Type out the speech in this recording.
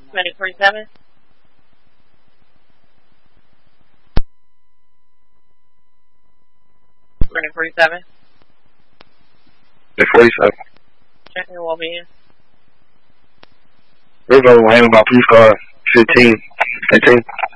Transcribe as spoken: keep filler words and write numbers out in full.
Minute forty-seven. Minute forty-seven. Minute forty-seven. Checking your well-being. We're going to land about police car fifteen, eighteen.